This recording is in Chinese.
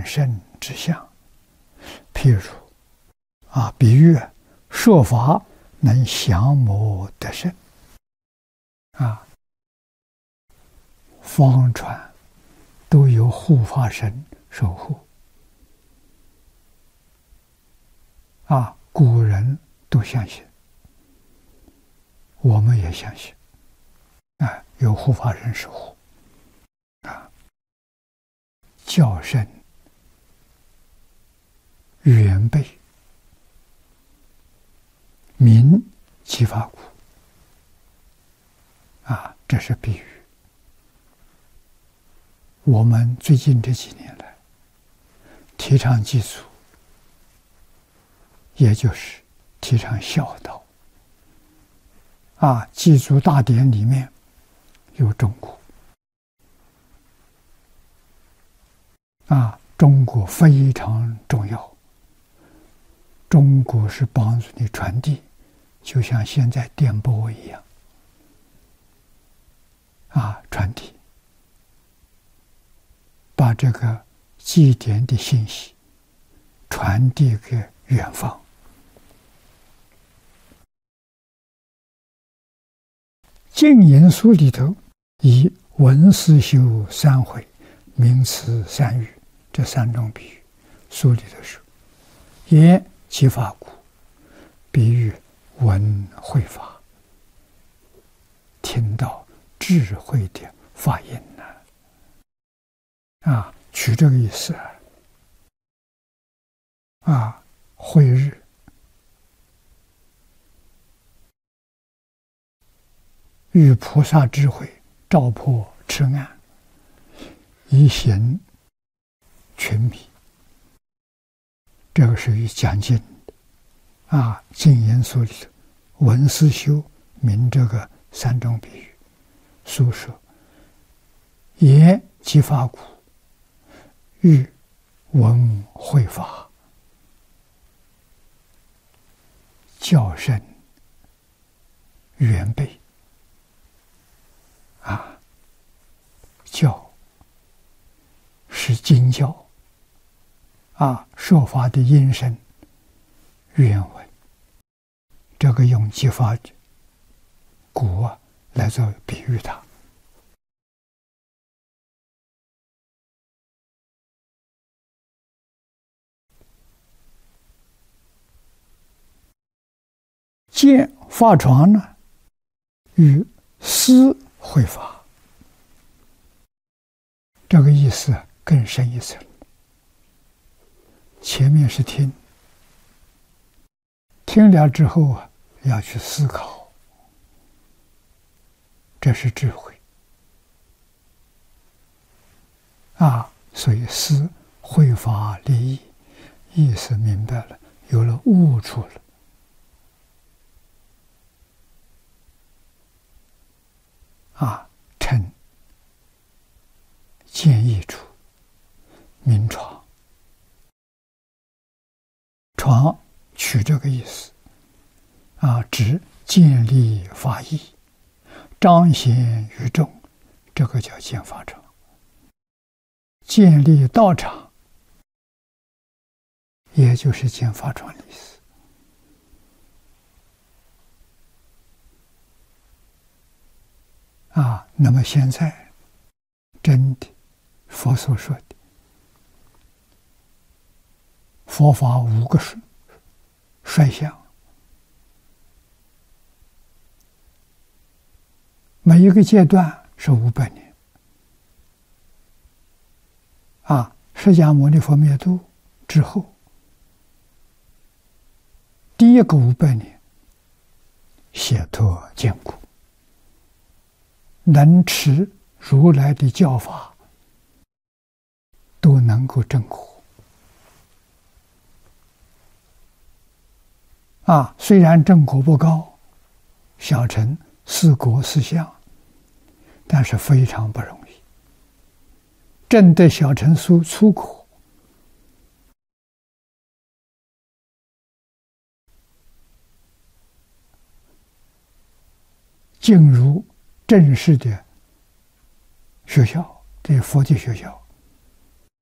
身之相。譬如比喻说法能降魔得胜方船都有护法神守护古人都相信，我们也相信有护法神守护教甚远备，民即法故这是比喻。我们最近这几年来提倡祭祖，也就是提倡孝道祭祖大典里面有中国中国非常重要。中国是帮助你传递，就像现在电波一样传递，把这个祭典的信息传递给远方。净言书里头以文思修三会，名词三语，这三种比喻。书里头说言即法故，比喻闻慧法，听到智慧的法音取这个意思慧日遇菩萨智慧，照破痴暗，以行群迷。这个属于讲经净言书里头文思修明这个三种比喻。书说言即法故，欲闻慧法，教甚远备教是经教说法的音声原文，这个用即法故来做比喻它。见法床呢，与思慧法，这个意思更深一层。前面是听了之后要去思考，这是智慧所以思慧法利益，意思明白了，有了悟处了称见益处，明床。床取这个意思指建立法义，彰显于众，这个叫建法床。建立道场，也就是建法床的意思那么现在真的佛所说的佛法5个衰相，每一个阶段是500年释迦牟尼佛灭度之后，第一个500年解脱坚固，能持如来的教法都能够证果虽然证果不高，小乘4果4相，但是非常不容易。证得小乘粗果，进入正式的学校，这佛教学校，